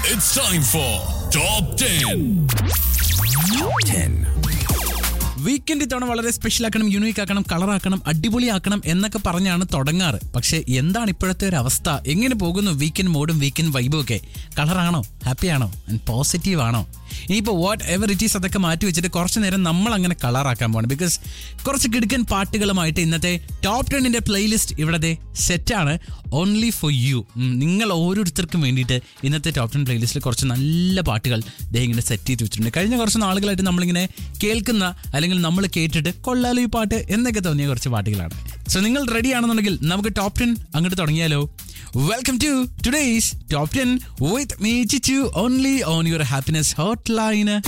It's time for Top 10. Top 10. Weekend ഇത്തവണ വളരെ special ആക്കണം, യൂണീക്ക് ആക്കണം, കളറാക്കണം, അടിപൊളിയാക്കണം എന്നൊക്കെ പറഞ്ഞാണ് തുടങ്ങാറ്. പക്ഷെ എന്താണ് ഇപ്പോഴത്തെ ഒരു അവസ്ഥ? എങ്ങനെ പോകുന്നു വീക്കെൻഡ് മോഡും വീക്കെൻഡ് വൈബും ഒക്കെ? കളറാണോ, ഹാപ്പിയാണോ, ആൻഡ് പോസിറ്റീവ് ആണോ? ഇനിയിപ്പോൾ വാട്ട് എവർ ഇറ്റ് ഈസ് അതൊക്കെ മാറ്റി വെച്ചിട്ട് കുറച്ച് നേരം നമ്മൾ അങ്ങനെ കളറാക്കാൻ പോകണം. ബിക്കോസ് കുറച്ച് കിടുക്കൻ പാട്ടുകളുമായിട്ട് ഇന്നത്തെ ടോപ്പ് 10 പ്ലേലിസ്റ്റ് ഇവിടെ സെറ്റാണ്. ഓൺലി ഫോർ യു, നിങ്ങൾ ഓരോരുത്തർക്കും വേണ്ടിയിട്ട് ഇന്നത്തെ ടോപ്പ് 10 പ്ലേലിസ്റ്റിൽ കുറച്ച് നല്ല പാട്ടുകൾ ഇങ്ങനെ സെറ്റ് ചെയ്ത് വെച്ചിട്ടുണ്ട്. കഴിഞ്ഞ കുറച്ച് നാളുകളായിട്ട് നമ്മളിങ്ങനെ കേൾക്കുന്ന അല്ലെങ്കിൽ നമ്മൾ കേട്ടിട്ട് കൊള്ളാലോ ഈ പാട്ട് എന്നൊക്കെ തോന്നിയ കുറച്ച് പാട്ടുകളാണ്. സോ നിങ്ങൾ റെഡി ആണെന്നുണ്ടെങ്കിൽ നമുക്ക് ടോപ്പ് 10 അങ്ങോട്ട് തുടങ്ങിയാലോ? Welcome to today's Top 10 with me, Chichu, only on your happiness hotline.